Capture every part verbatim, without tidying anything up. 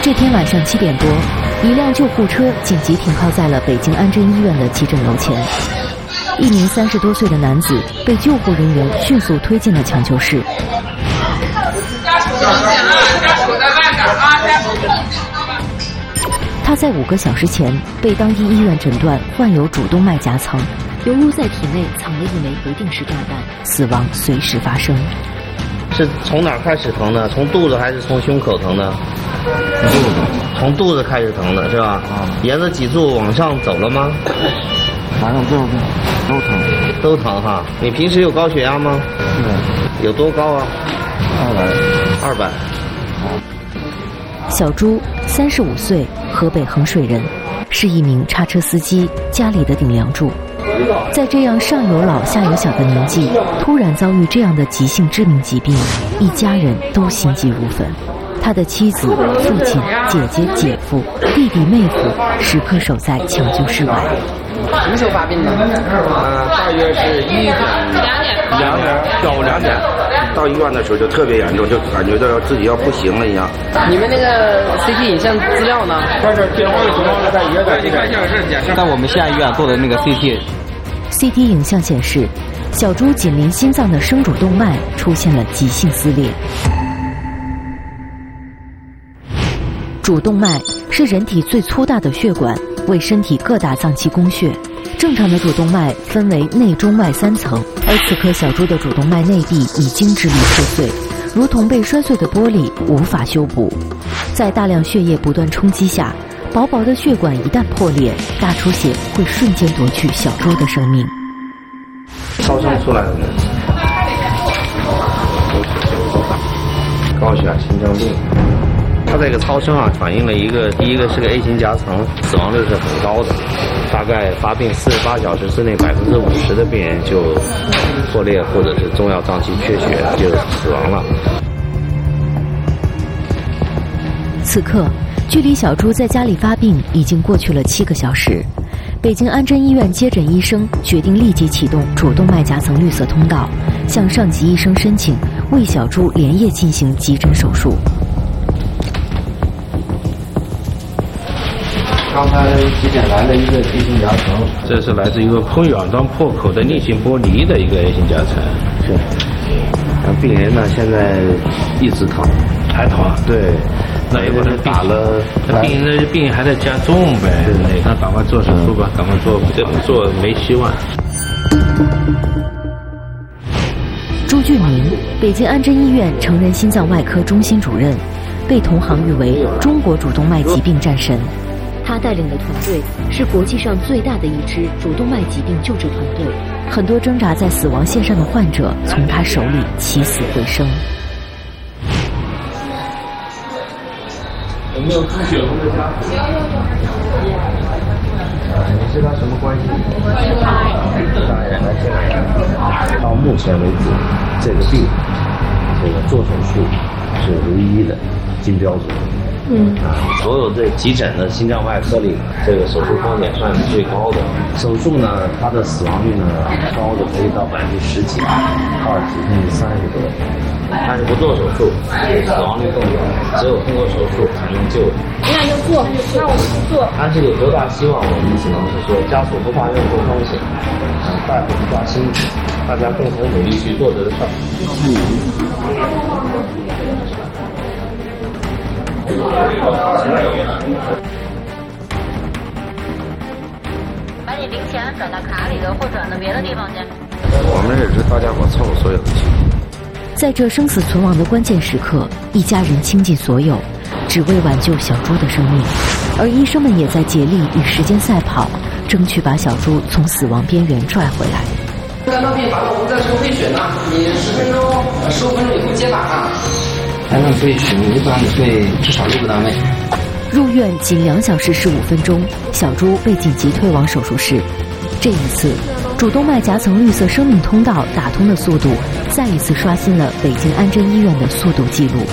这天晚上七点多，一辆救护车紧急停靠在了北京安贞医院的急诊楼前。一名三十多岁的男子被救护人员迅速推进了抢救室。他在五个小时前被当地医院诊断患有主动脉夹层，犹如在体内藏了一枚不定时炸弹，死亡随时发生。 是从哪儿开始疼的？从肚子还是从胸口疼的？肚子，从肚子开始疼的是吧？啊，沿着脊柱往上走了吗？ 反正都都疼， 都疼哈。你平时有高血压吗？ 是。 有多高啊？ 二百。 二百。 小朱，三十五岁，河北衡水人，是一名叉车司机，家里的顶梁柱。在这样上有老下有小的年纪，突然遭遇这样的急性致命疾病，一家人都心急如焚。他的妻子、父亲、姐姐、姐夫、弟弟、妹夫时刻守在抢救室外。 什么时候发病的？ 呃，大约是一点、两点，下午两点。到医院的时候就特别严重，就感觉到自己要不行了一样。 你们那个 C T 影像资料呢？ 在这电话的情况下，在也在这个。 在我们县医院做的那个 C T。 C T 影像显示，小朱紧邻心脏的升主动脉出现了急性撕裂。主动脉是人体最粗大的血管，为身体各大脏器供血。正常的主动脉分为内中外三层，而此刻小朱的主动脉内壁已经支离破碎，如同被摔碎的玻璃，无法修补。在大量血液不断冲击下，薄薄的血管一旦破裂，大出血会瞬间夺去小朱的生命。 超声出来的呢？高血压、心脏病。它这个超声啊，反映了一个，第一个是个 A 型夹层，死亡率是很高的，大概发病四十八小时之内，百分之五十的病人就破裂或者是重要脏器缺血就死亡了。 此刻，距离小朱在家里发病已经过去了七个小时。北京安贞医院接诊医生决定立即启动主动脉夹层绿色通道，向上级医生申请为小朱连夜进行急诊手术。 刚才急诊来了一个 A 型夹层， 这是来自一个喷氧状破口的逆行剥离的一个 A 型夹层。 是。病人呢现在一直疼， 还疼啊？ 对。那也不是打了， 那病人的病还在加重呗。对，那赶快做手术吧，赶快做，这不做没希望。 朱俊明，北京安贞医院成人心脏外科中心主任，被同行誉为中国主动脉疾病战神。他带领的团队是国际上最大的一支主动脉疾病救治团队，很多挣扎在死亡线上的患者从他手里起死回生。 有没有出血红的家属？ 你知道什么关系？大人来现在到目前为止，这个病，这个做手术是唯一的金标准。嗯啊，所有这急诊的心脏外科里，这个手术风险算是最高的。手术呢，它的死亡率呢，高的可以到百分之十几、二十甚至三十多。但是不做手术，死亡率更高。只有通过手术才能救。 那就做，那我们就做。 但是有多大希望，我们只能是说，家属不怕任何风险，啊，大夫不怕辛苦，大家共同努力去做这个事儿。 把你零钱转到卡里头，或转到别的地方去。 我们也是大家伙凑所有的钱。 在这生死存亡的关键时刻，一家人倾尽所有，只为挽救小朱的生命。而医生们也在竭力与时间赛跑，争取把小朱从死亡边缘拽回来。 肝脏病发了，我们在收费血呢，你十分钟、十五分钟以后接把啊。 肝脏费血一般费至少六个单位。 入院仅两小时十五分钟，小朱被紧急推往手术室。这一次，主动脉夹层绿色生命通道打通的速度，再一次刷新了北京安贞医院的速度记录。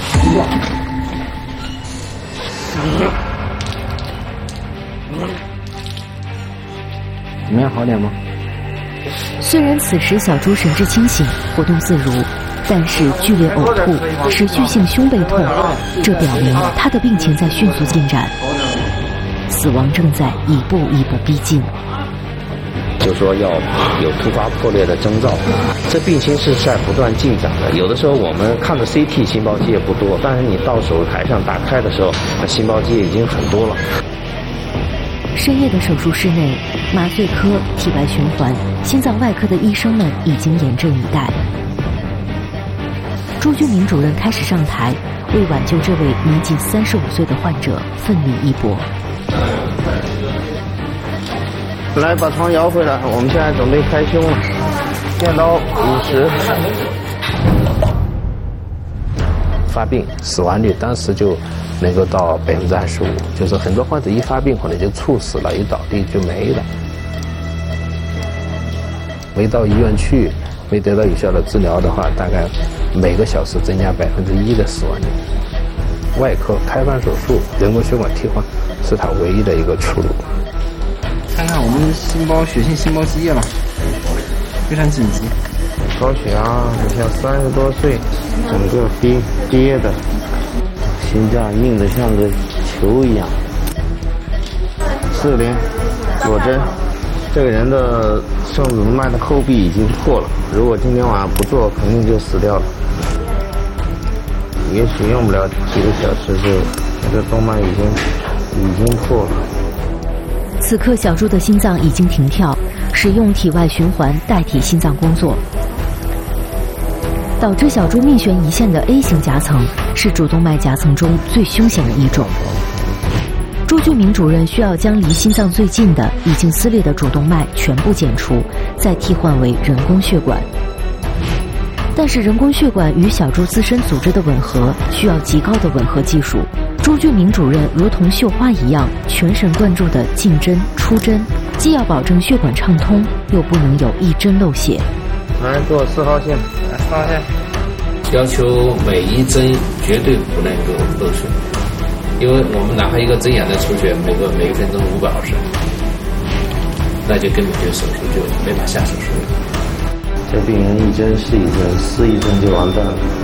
怎么样，好点吗？ 虽然此时小朱神志清醒，活动自如， 但是剧烈呕吐、持续性胸背痛，这表明他的病情在迅速进展，死亡正在一步一步逼近。 就说要有突发破裂的征兆，这病情是在不断进展的。有的时候我们看的 C T 心包积液不多，但是你到手台上打开的时候，那心包积液已经很多了。 深夜的手术室内，麻醉科、体外循环、心脏外科的医生们已经严阵以待。朱俊明主任开始上台，为挽救这位年仅三十五岁的患者奋力一搏。 来，把床摇回来，我们现在准备开胸了。电刀五十。 发病死亡率当时就能够到百分之二十五，就是很多患者一发病可能就猝死了，一倒地就没了。没到医院去，没得到有效的治疗的话，大概每个小时增加百分之一的死亡率。外科开放手术、人工血管替换是它唯一的一个出路。 看看我们心包血性心包积液了，非常紧急。 高血压，你像三十多岁，整个憋憋的，心脏硬得像个球一样。四零，果真，这个人的肾主动脉的后壁已经破了，如果今天晚上不做，肯定就死掉了。也许用不了几个小时就，这个动脉已经已经破了。 此刻小朱的心脏已经停跳，使用体外循环代替心脏工作。导致小朱命悬一线的 A 型夹层是主动脉夹层中最凶险的一种。朱俊明主任需要将离心脏最近的已经撕裂的主动脉全部剪除，再替换为人工血管。但是人工血管与小朱自身组织的吻合需要极高的吻合技术。朱俊明主任如同绣花一样，全神贯注地进针出针，既要保证血管畅通，又不能有一针漏血。 来做四号线，来四号线。 要求每一针绝对不能够漏水，因为我们哪怕一个针眼的出血，每个每一分钟五百毫升，那就根本就手术就没法下手术了。 这病人一针是一针，撕一针就完蛋了。